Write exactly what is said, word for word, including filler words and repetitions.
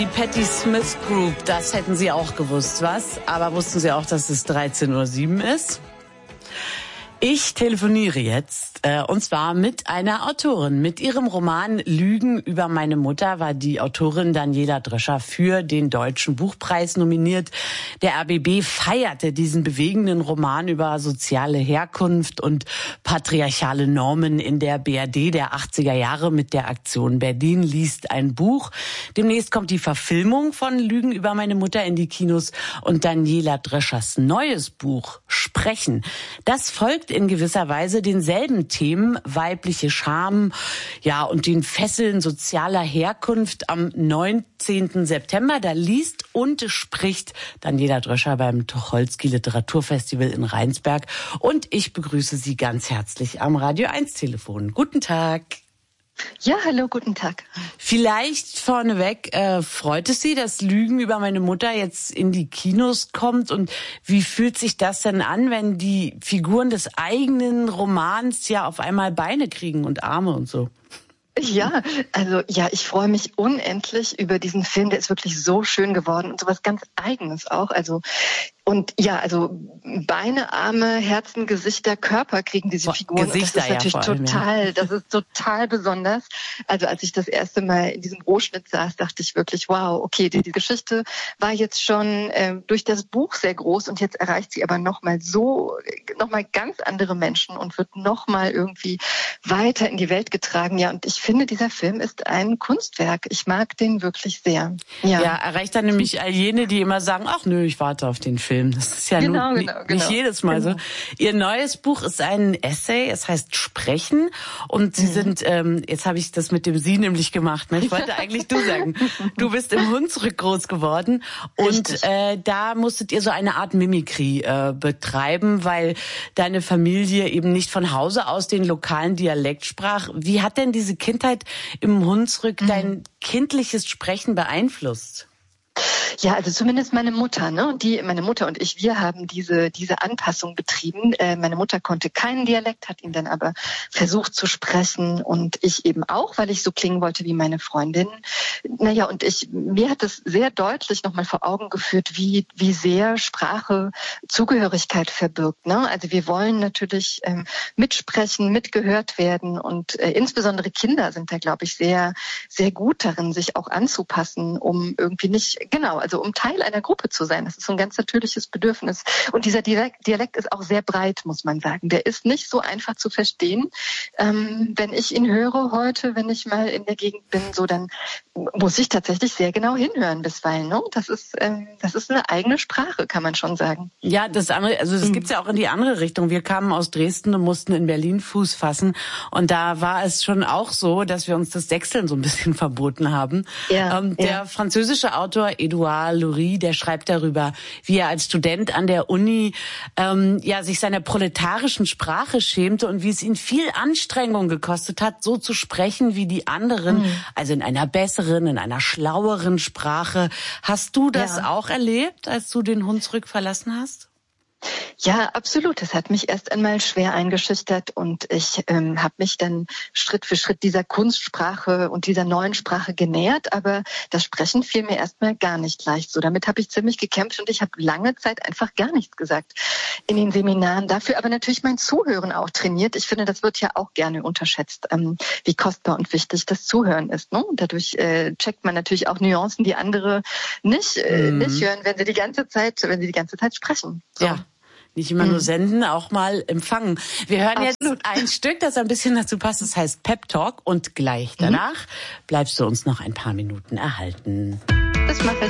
Die Patti Smith Group, das hätten Sie auch gewusst, was? Aber wussten Sie auch, dass es dreizehn Uhr sieben ist? Ich telefoniere jetzt, äh, und zwar mit einer Autorin. Mit ihrem Roman Lügen über meine Mutter war die Autorin Daniela Drescher für den Deutschen Buchpreis nominiert. Der R B B feierte diesen bewegenden Roman über soziale Herkunft und patriarchale Normen in der B R D der achtziger Jahre mit der Aktion Berlin liest ein Buch. Demnächst kommt die Verfilmung von Lügen über meine Mutter in die Kinos und Daniela Dreschers neues Buch Sprechen. Das folgt in gewisser Weise denselben Themen, weibliche Scham, ja, und den Fesseln sozialer Herkunft am neunzehnten September. Da liest und spricht Daniela Drescher beim Tucholsky Literaturfestival in Rheinsberg. Und ich begrüße Sie ganz herzlich am Radio eins Telefon. Guten Tag. Ja, hallo, guten Tag. Vielleicht vorneweg, äh, freut es Sie, dass Lügen über meine Mutter jetzt in die Kinos kommt? Und wie fühlt sich das denn an, wenn die Figuren des eigenen Romans ja auf einmal Beine kriegen und Arme und so? Ja, also ja, ich freue mich unendlich über diesen Film. Der ist wirklich so schön geworden und sowas ganz Eigenes auch. Also und ja, also Beine, Arme, Herzen, Gesichter, Körper kriegen diese Figuren. Gesichter, und das ist natürlich ja, allem, total, ja. das ist total besonders. Also als ich das erste Mal in diesem Rohschnitt saß, dachte ich wirklich, wow, okay, die, die Geschichte war jetzt schon äh, durch das Buch sehr groß und jetzt erreicht sie aber nochmal so, nochmal ganz andere Menschen und wird nochmal irgendwie weiter in die Welt getragen. Ja, und ich finde, dieser Film ist ein Kunstwerk. Ich mag den wirklich sehr. Ja, ja, erreicht dann nämlich all jene, die immer sagen, ach nö, ich warte auf den Film. Das ist ja genau, nun, genau, nicht genau. jedes Mal genau. so. Ihr neues Buch ist ein Essay, es heißt Sprechen. Und Sie mhm. sind, ähm, jetzt habe ich das mit dem Sie nämlich gemacht. Ne? Ich wollte eigentlich du sagen, du bist im Hunsrück groß geworden. Und äh, da musstet ihr so eine Art Mimikry äh, betreiben, weil deine Familie eben nicht von Hause aus den lokalen Dialekt sprach. Wie hat denn diese Kindheit im Hunsrück mhm. dein kindliches Sprechen beeinflusst? Ja, also zumindest meine Mutter, ne? Und die, meine Mutter und ich, wir haben diese diese Anpassung betrieben. Äh, meine Mutter konnte keinen Dialekt, hat ihn dann aber versucht zu sprechen und ich eben auch, weil ich so klingen wollte wie meine Freundin. Naja, und ich mir hat es sehr deutlich nochmal vor Augen geführt, wie wie sehr Sprache Zugehörigkeit verbirgt. Ne? Also wir wollen natürlich ähm, mitsprechen, mitgehört werden und äh, insbesondere Kinder sind da, glaube ich, sehr sehr gut darin, sich auch anzupassen, um irgendwie nicht genau, also um Teil einer Gruppe zu sein. Das ist so ein ganz natürliches Bedürfnis. Und dieser Dialekt, Dialekt ist auch sehr breit, muss man sagen. Der ist nicht so einfach zu verstehen. Ähm, wenn ich ihn höre heute, wenn ich mal in der Gegend bin, so dann muss ich tatsächlich sehr genau hinhören bisweilen. Ne? Das ist, ähm, das ist eine eigene Sprache, kann man schon sagen. Ja, das andere, also das mhm. gibt's ja auch in die andere Richtung. Wir kamen aus Dresden und mussten in Berlin Fuß fassen. Und da war es schon auch so, dass wir uns das Sechseln so ein bisschen verboten haben. Ja, ähm, der ja. französische Autor Edouard Loury, der schreibt darüber, wie er als Student an der Uni ähm, ja sich seiner proletarischen Sprache schämte und wie es ihn viel Anstrengung gekostet hat, so zu sprechen wie die anderen, mhm. also in einer besseren, in einer schlaueren Sprache. Hast du das ja. auch erlebt, als du den Hunsrück verlassen hast? Ja, absolut. Es hat mich erst einmal schwer eingeschüchtert und ich ähm, habe mich dann Schritt für Schritt dieser Kunstsprache und dieser neuen Sprache genähert, aber das Sprechen fiel mir erstmal gar nicht leicht. So, damit habe ich ziemlich gekämpft und ich habe lange Zeit einfach gar nichts gesagt in den Seminaren. Dafür aber natürlich mein Zuhören auch trainiert. Ich finde, das wird ja auch gerne unterschätzt, ähm, wie kostbar und wichtig das Zuhören ist. Ne? Dadurch äh, checkt man natürlich auch Nuancen, die andere nicht äh, mhm. nicht hören, wenn sie die ganze Zeit, wenn sie die ganze Zeit sprechen. So. Ja. Nicht immer nur senden, auch mal empfangen. Wir hören Absolut. jetzt ein Stück, das ein bisschen dazu passt. Das heißt Pep Talk und gleich danach bleibst du uns noch ein paar Minuten erhalten. Das mache ich.